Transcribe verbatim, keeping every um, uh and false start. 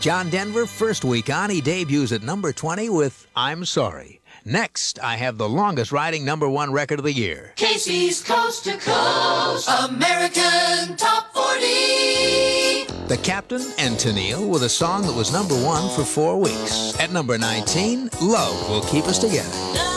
John Denver, first week on, he debuts at number twenty with I'm Sorry. Next, I have the longest-riding number one record of the year. Casey's Coast to Coast American Top forty. The Captain and Tennille with a song that was number one for four weeks. At number nineteen, Love Will Keep Us Together.